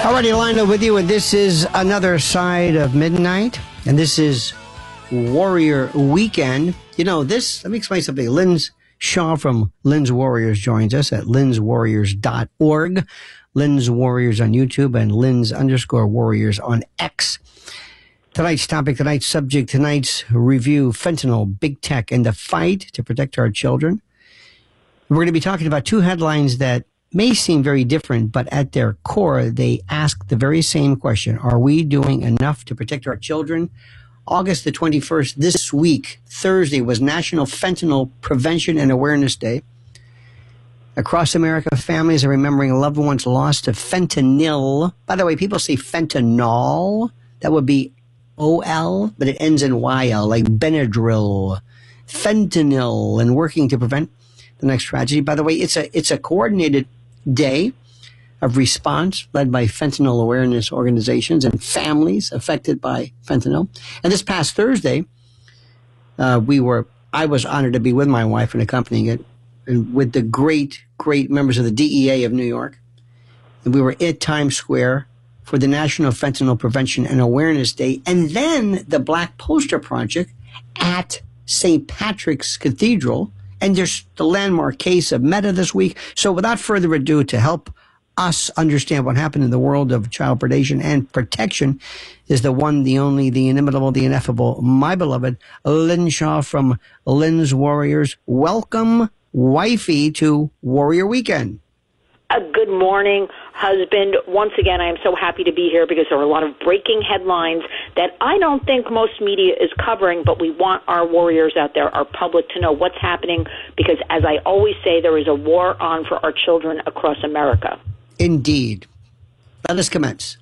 Alrighty, Lionel with you, and this is another side of midnight, and this is Warrior Weekend. You know, let me explain something. Linz Shaw from Linz Warriors joins us at linzwarriors.org, Linz Warriors on YouTube, and Linz_Warriors on X. Tonight's topic, tonight's subject, tonight's review, fentanyl, big tech, and the fight to protect our children. We're going to be talking about two headlines that may seem very different, but at their core, they ask the very same question. Are we doing enough to protect our children? August the 21st, this week, Thursday, was National Fentanyl Prevention and Awareness Day. Across America, families are remembering loved ones lost to fentanyl. By the way, people say fentanyl. That would be O-L, but it ends in Y-L, like Benadryl. Fentanyl, and working to prevent the next tragedy. By the way, it's a coordinated day of response led by fentanyl awareness organizations and families affected by fentanyl. And this past Thursday, I was honored to be with my wife and accompanying it, and with the great members of the DEA of New York. And we were at Times Square for the National Fentanyl Prevention and Awareness Day, and then the Black Poster Project at St. Patrick's Cathedral. And there's the landmark case of Meta this week. So without further ado, to help us understand what happened in the world of child predation and protection is the one, the only, the inimitable, the ineffable, my beloved Lynn Shaw from Lynn's Warriors. Welcome, wifey, to Warrior Weekend. Good morning, husband. Once again, I am so happy to be here because there are a lot of breaking headlines that I don't think most media is covering, but we want our warriors out there, our public, to know what's happening because, as I always say, there is a war on for our children across America. Indeed. Let us commence.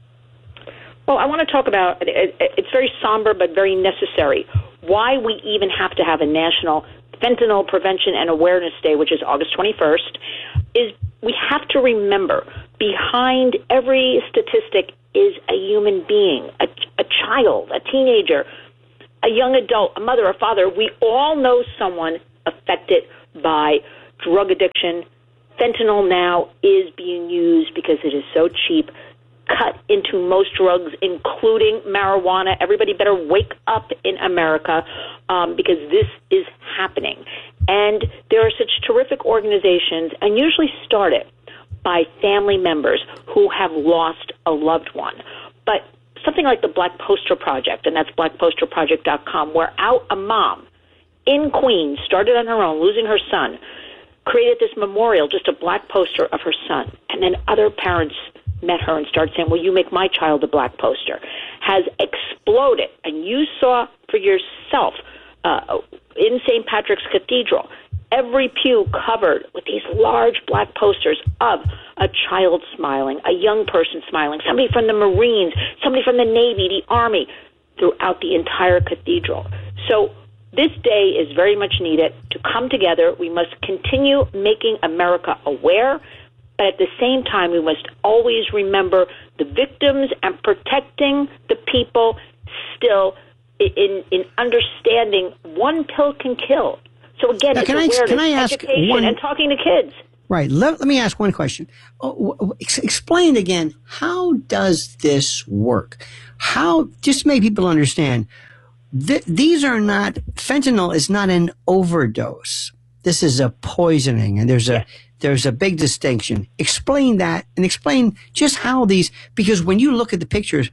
Well, I want to talk about, it's very somber but very necessary, why we even have to have a National Fentanyl Prevention and Awareness Day, which is August 21st, is we have to remember behind every statistic is a human being, a child, a teenager, a young adult, a mother, a father. We all know someone affected by drug addiction. Fentanyl now is being used because it is so cheap, cut into most drugs, including marijuana. Everybody better wake up in America because this is happening. And there are such terrific organizations, and usually started by family members who have lost a loved one. But something like the Black Poster Project, and that's blackposterproject.com, where a mom in Queens started on her own, losing her son, created this memorial, just a black poster of her son. And then other parents met her and started saying, well, you make my child a black poster, has exploded. And you saw for yourself in St. Patrick's Cathedral, every pew covered with these large black posters of a child smiling, a young person smiling, somebody from the Marines, somebody from the Navy, the Army, throughout the entire cathedral. So this day is very much needed to come together. We must continue making America aware, but at the same time, we must always remember the victims and protecting the people still in understanding one pill can kill. So again, it's awareness, education, and talking to kids. Right. Let me ask one question. Explain again, how does this work? Just to make people understand, these are not, fentanyl is not an overdose. This is a poisoning, and there's a big distinction. Explain that, and explain just how because when you look at the pictures,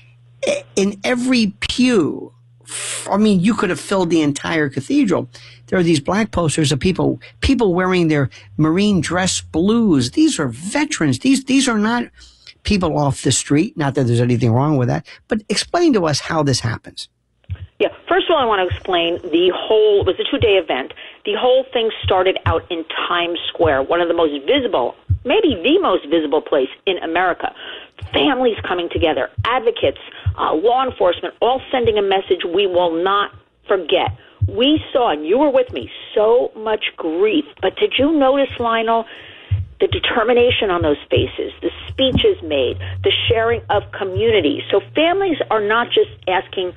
in every pew, I mean, you could have filled the entire cathedral. There are these black posters of people wearing their Marine dress blues. These are veterans. These are not people off the street. Not that there's anything wrong with that, but explain to us how this happens. Yeah, first of all, I want to explain it was a 2-day event. The whole thing started out in Times Square, one of the most visible, maybe the most visible place in America. Families coming together, advocates, law enforcement, all sending a message we will not forget. We saw, and you were with me, so much grief. But did you notice, Lionel, the determination on those faces, the speeches made, the sharing of community? So families are not just asking,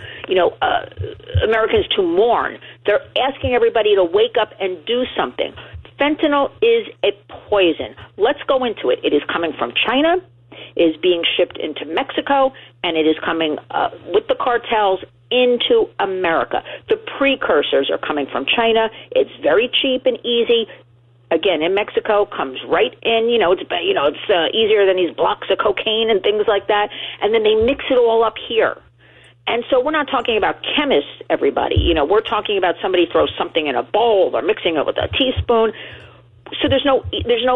Americans to mourn. They're asking everybody to wake up and do something. Fentanyl is a poison. Let's go into it. It is coming from China. is being shipped into Mexico, and it is coming with the cartels into America. The precursors are coming from China. It's very cheap and easy. Again, in Mexico, comes right in. It's easier than these blocks of cocaine and things like that. And then they mix it all up here. And so we're not talking about chemists, everybody. We're talking about somebody throws something in a bowl or mixing it with a teaspoon. So there's no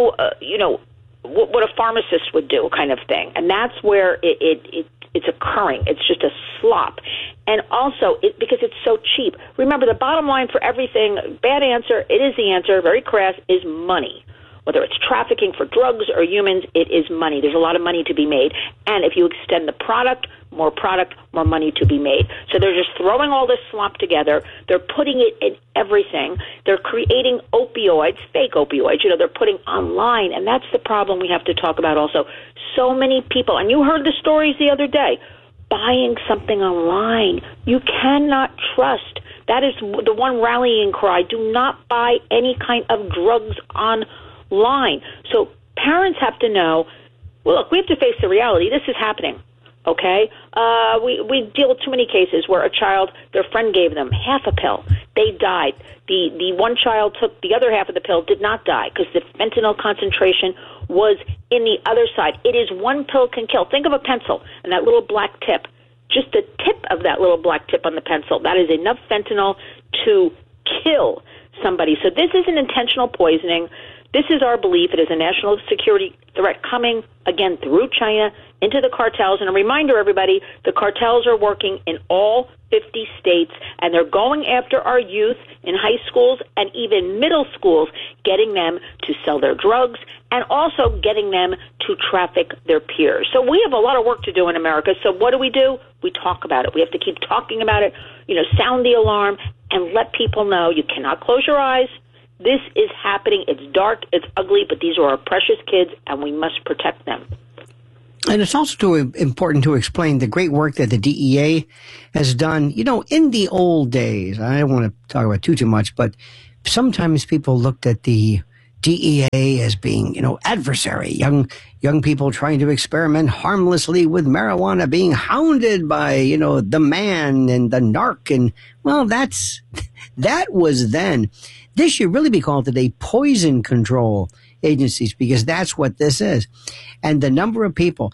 what a pharmacist would do kind of thing. And that's where it's occurring. It's just a slop. And also, because it's so cheap. Remember, the bottom line for everything, bad answer, it is the answer, very crass, is money. Whether it's trafficking for drugs or humans, it is money. There's a lot of money to be made. And if you extend the product, more money to be made. So they're just throwing all this slop together. They're putting it in everything. They're creating opioids, fake opioids, they're putting online. And that's the problem we have to talk about also. So many people, and you heard the stories the other day, buying something online. You cannot trust. That is the one rallying cry. Do not buy any kind of drugs online. So parents have to know, well, look, we have to face the reality. This is happening, okay? We deal with too many cases where a child, their friend gave them half a pill. They died. The one child took the other half of the pill, did not die, because the fentanyl concentration was in the other side. It is one pill can kill. Think of a pencil and that little black tip. Just the tip of that little black tip on the pencil. That is enough fentanyl to kill somebody. So this isn't intentional poisoning. This is our belief. It is a national security threat coming, again, through China into the cartels. And a reminder, everybody, the cartels are working in all 50 states, and they're going after our youth in high schools and even middle schools, getting them to sell their drugs and also getting them to traffic their peers. So we have a lot of work to do in America. So what do? We talk about it. We have to keep talking about it, sound the alarm, and let people know you cannot close your eyes. This is happening. It's dark, it's ugly, but these are our precious kids, and we must protect them. And it's also important to explain the great work that the DEA has done. In the old days, I don't want to talk about too much, but sometimes people looked at the DEA as being, adversary, young people trying to experiment harmlessly with marijuana, being hounded by, the man and the narc. And, well, that was then. This should really be called today poison control agencies, because that's what this is. And the number of people,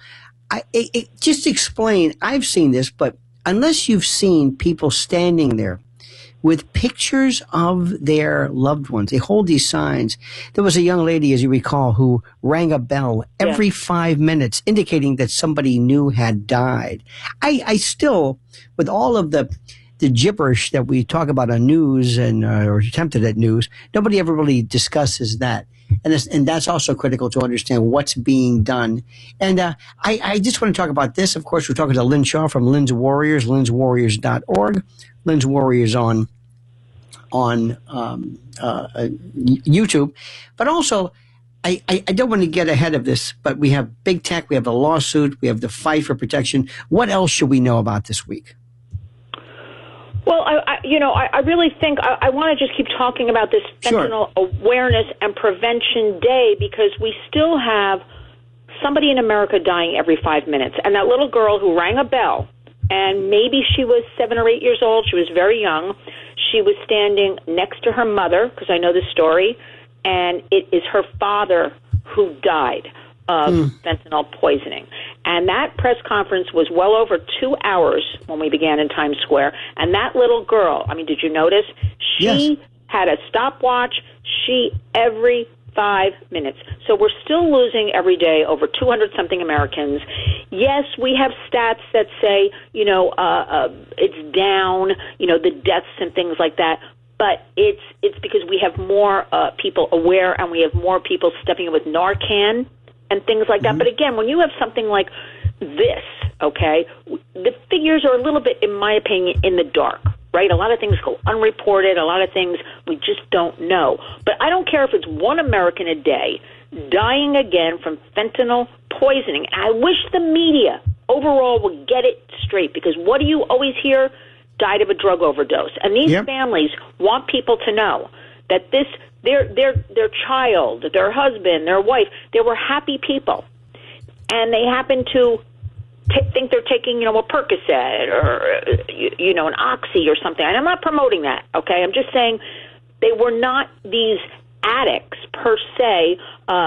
just explain, I've seen this, but unless you've seen people standing there with pictures of their loved ones, they hold these signs. There was a young lady, as you recall, who rang a bell every 5 minutes, indicating that somebody new had died. I still, with all of the gibberish that we talk about on news or attempted at news, nobody ever really discusses that. And that's also critical to understand what's being done. And I just want to talk about this. Of course, we're talking to Lynn Shaw from Lynn's Warriors, lynswarriors.org. Lynn's Warriors on YouTube. But also, I don't want to get ahead of this, but we have big tech, we have a lawsuit, we have the fight for protection. What else should we know about this week? Well, I really think I want to just keep talking about this fentanyl awareness and prevention day, because we still have somebody in America dying every 5 minutes. And that little girl who rang a bell, and maybe she was 7 or 8 years old, she was very young. She was standing next to her mother, because I know the story, and it is her father who died of fentanyl poisoning. And that press conference was well over 2 hours when we began in Times Square. And that little girl, did you notice? She had a stopwatch. Every 5 minutes. So we're still losing every day over 200-something Americans. Yes, we have stats that say, it's down, the deaths and things like that. But it's because we have more people aware, and we have more people stepping in with Narcan and things like that. But again, when you have something like this, okay, the figures are a little bit, in my opinion, in the dark, right? A lot of things go unreported. A lot of things we just don't know. But I don't care if it's one American a day dying again from fentanyl poisoning. And I wish the media overall would get it straight, because what do you always hear? Died of a drug overdose. And these families want people to know that their child, their husband, their wife, they were happy people. and they happen to think they're taking, a Percocet or, an Oxy or something. And I'm not promoting that, okay? I'm just saying they were not these addicts per se,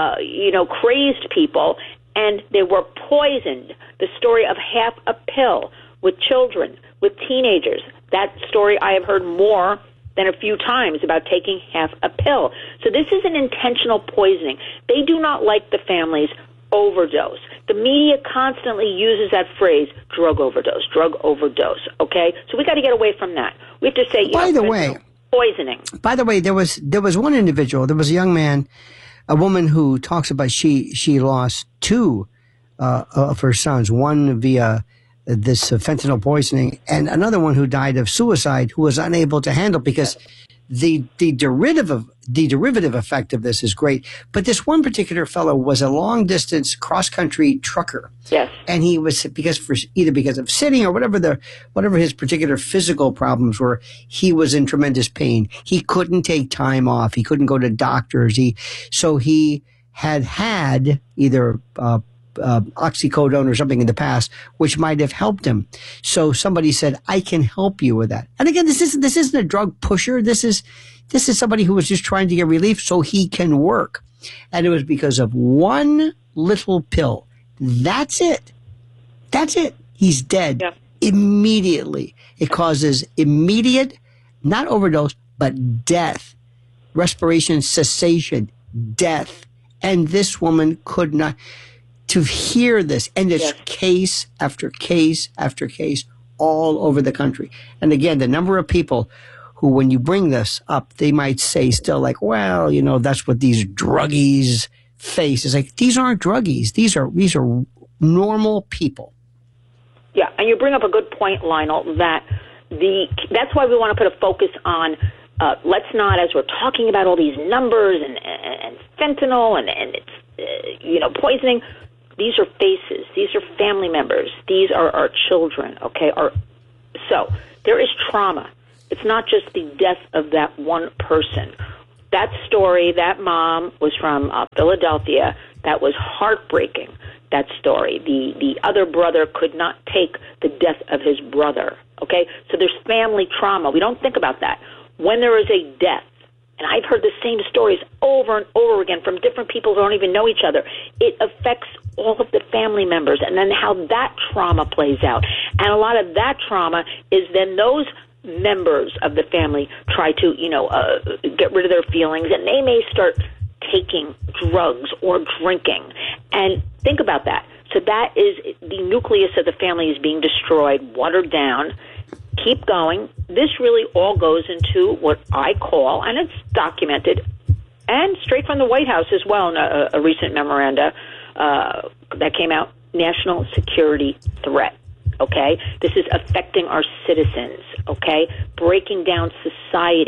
crazed people, and they were poisoned. The story of half a pill with children, with teenagers, that story I have heard more than a few times about taking half a pill. So this is an intentional poisoning. They do not like the families overdose. The media constantly uses that phrase, drug overdose, okay? So we got to get away from that. We have to say, by the way, poisoning. By the way, there was one individual, there was a young man, a woman who talks about she lost two of her sons, one via this fentanyl poisoning, and another one who died of suicide, who was unable to handle because the derivative effect of this is great. But this one particular fellow was a long distance cross country trucker. Yes. And he was because of sitting or whatever his particular physical problems were, he was in tremendous pain. He couldn't take time off. He couldn't go to doctors. So he had either oxycodone or something in the past, which might have helped him. So somebody said, I can help you with that. And again, this isn't a drug pusher. This is somebody who was just trying to get relief so he can work. And it was because of one little pill. That's it. He's dead. Yeah. Immediately. It causes immediate, not overdose, but death. Respiration cessation, death. And this woman could not. To hear this, and it's case after case after case all over the country. And again, the number of people who, when you bring this up, they might say still like, well, that's what these druggies face. It's like, these aren't druggies. These are normal people. Yeah, and you bring up a good point, Lionel, that that's why we want to put a focus on let's not, as we're talking about all these numbers and fentanyl and it's, poisoning, these are faces. These are family members. These are our children, okay? So there is trauma. It's not just the death of that one person. That story, that mom was from Philadelphia. That was heartbreaking, that story. The other brother could not take the death of his brother, okay? So there's family trauma. We don't think about that. When there is a death, and I've heard the same stories over and over again from different people who don't even know each other, it affects all of the family members, and then how that trauma plays out. And a lot of that trauma is then those members of the family try to, get rid of their feelings, and they may start taking drugs or drinking. And think about that. So that is the nucleus of the family is being destroyed, watered down. Keep going. This really all goes into what I call, and it's documented, and straight from the White House as well in a recent memoranda that came out, national security threat. Okay? This is affecting our citizens, okay? Breaking down society.